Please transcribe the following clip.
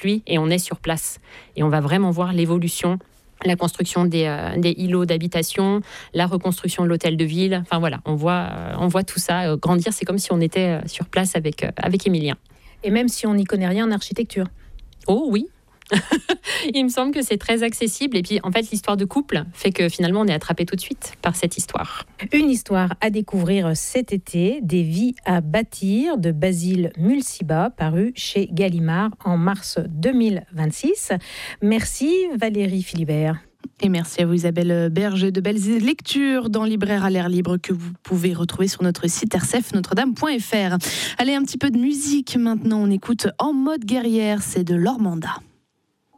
lui et on est sur place. Et on va vraiment voir l'évolution, la construction des îlots d'habitation, la reconstruction de l'hôtel de ville. Enfin voilà, on voit tout ça grandir. C'est comme si on était sur place avec Émilien. Et même si on n'y connaît rien en architecture. Oh oui. Il me semble que c'est très accessible. Et puis, en fait, l'histoire de couple fait que finalement, on est attrapé tout de suite par cette histoire. Une histoire à découvrir cet été, Des vies à bâtir de Basile Mulciba, paru chez Gallimard en mars 2026. Merci Valérie Philibert. Et merci à vous Isabelle Berger, de belles lectures dans Libraire à l'air libre que vous pouvez retrouver sur notre site rcfnotredame.fr. Allez, un petit peu de musique maintenant, on écoute En mode guerrière, c'est de Lormanda.